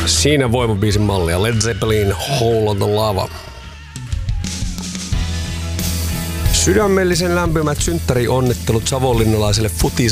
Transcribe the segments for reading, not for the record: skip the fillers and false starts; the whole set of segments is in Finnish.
Siinä voimabiisin mallia. Led Zeppelin Hole on the Lava. Sydämellisen lämpimät synttärionnittelut savonlinnalaiselle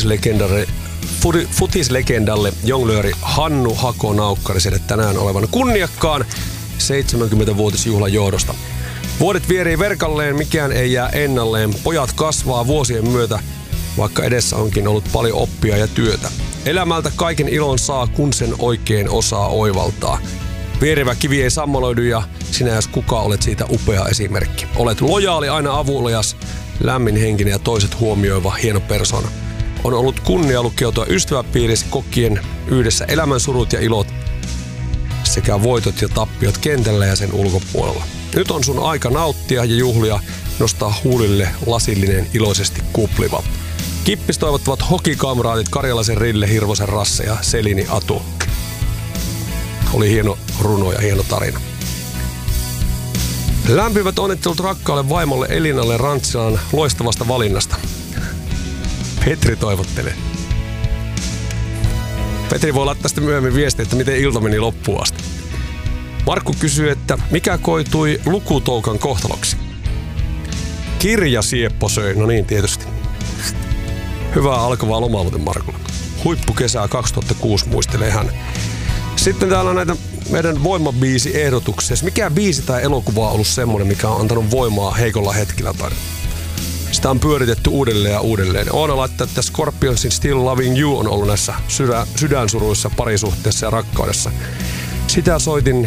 futislegendalle jonglööri Hannu Hako-Naukkariselle tänään olevan kunniakkaan 70-vuotisjuhlan johdosta. Vuodet vierii verkalleen, mikään ei jää ennalleen. Pojat kasvaa vuosien myötä, vaikka edessä onkin ollut paljon oppia ja työtä. Elämältä kaiken ilon saa, kun sen oikein osaa oivaltaa. Vierivä kivi ei sammaloidu ja sinä jos kuka olet siitä upea esimerkki. Olet lojaali, aina avulias, lämminhenkinen ja toiset huomioiva hieno persona. On ollut kunnia lukeutua ystäväpiirissä kokien yhdessä elämän surut ja ilot sekä voitot ja tappiot kentällä ja sen ulkopuolella. Nyt on sun aika nauttia ja juhlia, nostaa huulille lasillinen iloisesti kupliva. Kippis toivottavat hokikamraatit Karjalaisen Rille, Hirvosen Rasse ja Selini Atu. Oli hieno runo ja hieno tarina. Lämpimät onnittelut rakkaalle vaimolle Elinalle Rantsilan loistavasta valinnasta. Petri toivottelee. Petri voi laittaa sitten myöhemmin viestiä, että miten ilta meni loppuun asti. Markku kysyy, että mikä koitui lukutoukan kohtaloksi? Kirja Sieppo söi, no niin tietysti. Hyvää alkavaa lomaa muuten Markulle. Huippukesää 2006 muistelee hän. Sitten täällä on näitä meidän voimabiisi-ehdotuksia. Mikä biisi tai elokuva on ollut semmoinen, mikä on antanut voimaa heikolla hetkellä? Tai sitä on pyöritetty uudelleen ja uudelleen. Oona laittaa, että Scorpionsin Still Loving You on ollut näissä sydänsuruissa, parisuhteessa ja rakkaudessa. Sitä soitin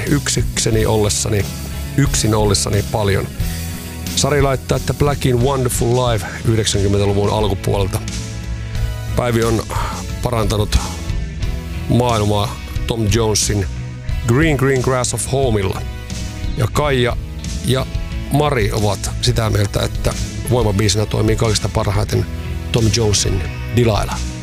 yksin ollessani paljon. Sari laittaa, että Blackin Wonderful Life 90-luvun alkupuolelta. Päivi on parantanut maailmaa Tom Jonesin Green Green Grass of Homeilla. Ja Kaija ja Mari ovat sitä mieltä, että voimabiisinä toimii kaikista parhaiten Tom Jonesin Delilah.